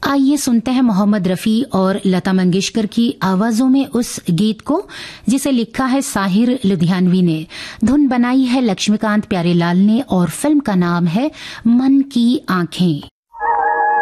आइए सुनते हैं मोहम्मद रफ़ी और लता मंगेशकर की आवाजों में उस गीत को जिसे लिखा है साहिर लुधियानवी ने, धुन बनाई है लक्ष्मीकांत प्यारेलाल ने और फिल्म का नाम है मन की आंखें।